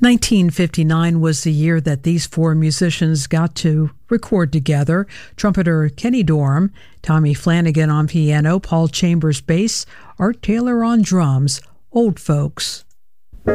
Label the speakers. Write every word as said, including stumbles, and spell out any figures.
Speaker 1: nineteen fifty-nine was the year that these four musicians got to record together. Trumpeter Kenny Dorham, Tommy Flanagan on piano, Paul Chambers bass, Art Taylor on drums, Old Folks.